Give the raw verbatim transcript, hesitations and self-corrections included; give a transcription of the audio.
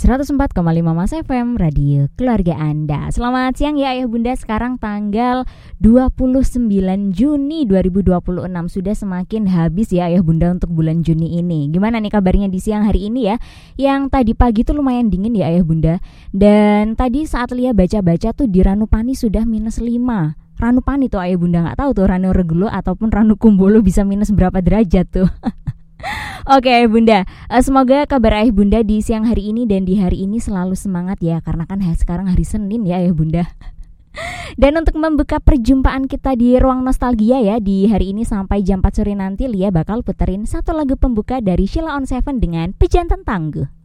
seratus empat koma lima Mas F M, radio keluarga Anda. Selamat siang ya Ayah Bunda. Sekarang tanggal dua puluh sembilan Juni dua ribu dua puluh enam. Sudah semakin habis ya Ayah Bunda untuk bulan Juni ini. Gimana nih kabarnya di siang hari ini ya? Yang tadi pagi tuh lumayan dingin ya Ayah Bunda. Dan tadi saat Lia baca-baca tuh di Ranupani sudah minus lima. Ranupani tuh Ayah Bunda, gak tahu tuh Ranuregelo ataupun Ranukumbolo bisa minus berapa derajat tuh. Oke Ayah Bunda, semoga kabar Ayah Bunda di siang hari ini dan di hari ini selalu semangat ya. Karena kan sekarang hari Senin ya Ayah Bunda. Dan untuk membuka perjumpaan kita di ruang nostalgia ya, di hari ini sampai jam empat sore nanti Lia bakal puterin satu lagu pembuka dari Sheila on Seven dengan Pejantan Tangguh.